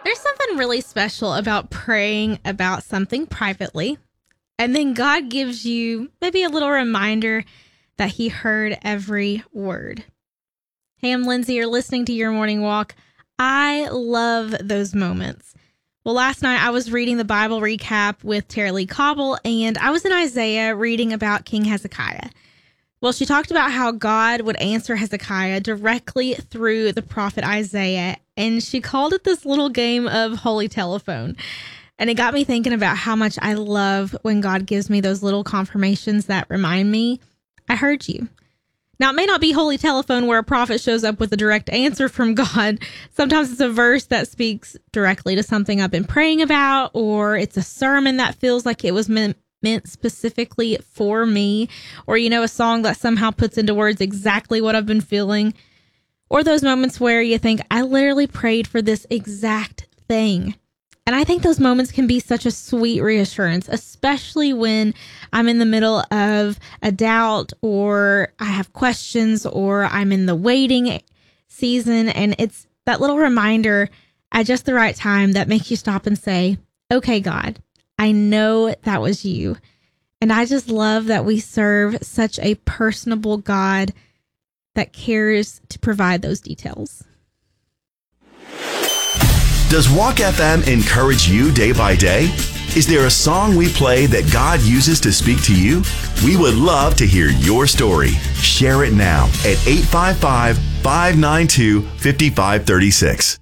There's something really special about praying about something privately, and then God gives you maybe a little reminder that he heard every word. Hey, I'm Lindsay. You're listening to Your Morning Walk. I love those moments. Well, last night I was reading the Bible recap with Tara Lee Cobble, and I was in Isaiah reading about King Hezekiah. Well, she talked about how God would answer Hezekiah directly through the prophet Isaiah, and she called it this little game of Holy Telephone. And it got me thinking about how much I love when God gives me those little confirmations that remind me, I heard you. Now, it may not be Holy Telephone where a prophet shows up with a direct answer from God. Sometimes it's a verse that speaks directly to something I've been praying about, or it's a sermon that feels like it was meant specifically for me, or, a song that somehow puts into words exactly what I've been feeling, or those moments where you think, I literally prayed for this exact thing. And I think those moments can be such a sweet reassurance, especially when I'm in the middle of a doubt, or I have questions, or I'm in the waiting season, and it's that little reminder at just the right time that makes you stop and say, okay, God, I know that was you. And I just love that we serve such a personable God that cares to provide those details. Does Walk FM encourage you day by day? Is there a song we play that God uses to speak to you? We would love to hear your story. Share it now at 855-592-5536.